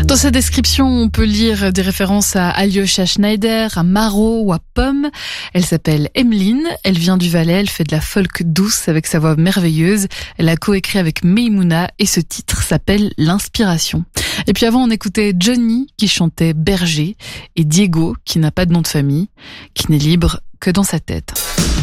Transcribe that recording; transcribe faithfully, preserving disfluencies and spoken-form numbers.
Dans sa description, on peut lire des références à Alyosha Schneider, à Marot ou à Pomme. Elle s'appelle Emeline, elle vient du Valais, elle fait de la folk douce avec sa voix merveilleuse. Elle a coécrit avec Meimouna et ce titre s'appelle L'Inspiration. Et puis avant, on écoutait Johnny qui chantait Berger et Diego qui n'a pas de nom de famille, qui n'est libre que dans sa tête.